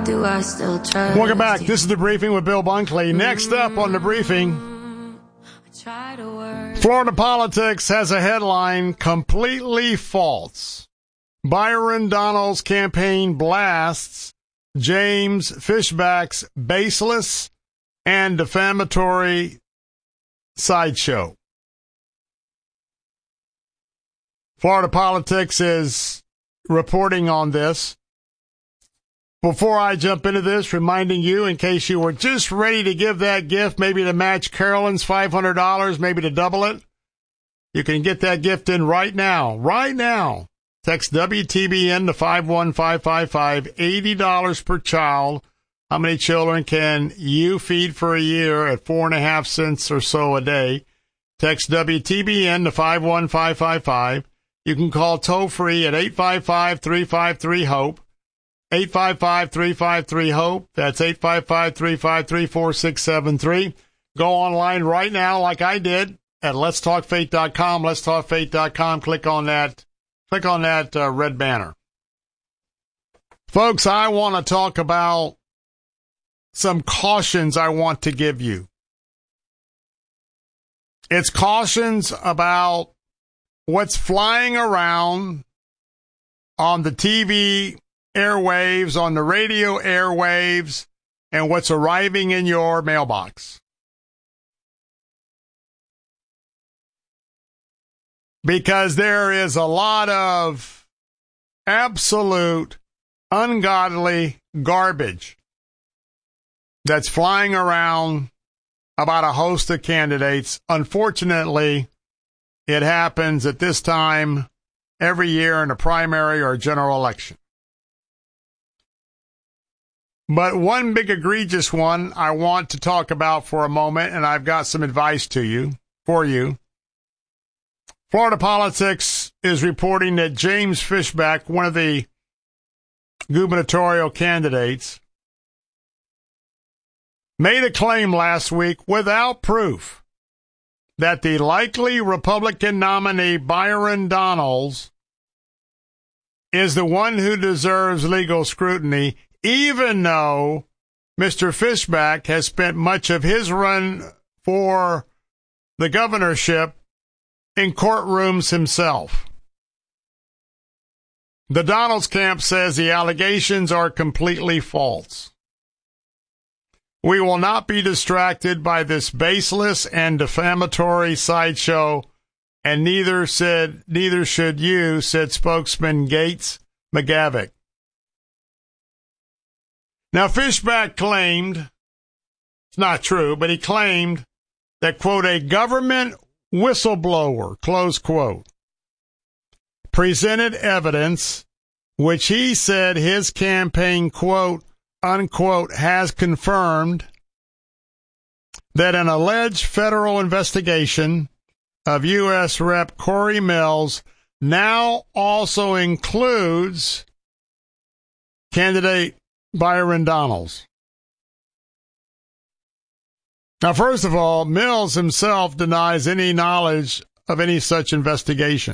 do I still trust? Welcome back. This is The Briefing with Bill Bunkley. Next up on The Briefing, Florida politics has a headline, completely false. Byron Donalds' campaign blasts James Fishback's baseless and defamatory sideshow. Florida Politics is reporting on this. Before I jump into this, reminding you, in case you were just ready to give that gift, maybe to match Carolyn's $500, maybe to double it, you can get that gift in right now. Right now. Text WTBN to 51555, $80 per child. How many children can you feed for a year at 4.5 cents or so a day? Text WTBN to 51555. You can call toll-free at 855-353-HOPE. 855-353-HOPE. That's 855-353-4673. Go online right now like I did at letstalkfaith.com. Letstalkfaith.com. Click on that red banner. Folks, I want to talk about some cautions I want to give you. It's cautions about what's flying around on the TV airwaves, on the radio airwaves, and what's arriving in your mailbox. Because there is a lot of absolute ungodly garbage that's flying around about a host of candidates. Unfortunately, it happens at this time every year in a primary or general election. But one big egregious one I want to talk about for a moment, and I've got some advice for you. Florida Politics is reporting that James Fishback, one of the gubernatorial candidates, made a claim last week without proof that the likely Republican nominee Byron Donalds is the one who deserves legal scrutiny, even though Mr. Fishback has spent much of his run for the governorship in courtrooms himself. The Donalds camp says the allegations are completely false. We will not be distracted by this baseless and defamatory sideshow, and neither should you, said spokesman Gates McGavick. Now, Fishback claimed, it's not true, but he claimed that, quote, a government whistleblower, close quote, presented evidence which he said his campaign, quote, unquote, has confirmed that an alleged federal investigation of U.S. Rep. Corey Mills now also includes candidate Byron Donalds. Now, first of all, Mills himself denies any knowledge of any such investigation.